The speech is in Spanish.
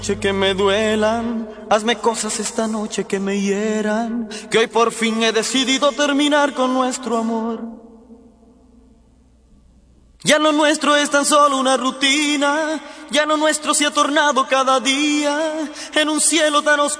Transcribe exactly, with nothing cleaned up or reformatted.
Que me duelan, hazme cosas esta noche que me hieran, que hoy por fin he decidido terminar con nuestro amor. Ya lo nuestro es tan solo una rutina, ya lo nuestro se ha tornado cada día en un cielo tan oscuro.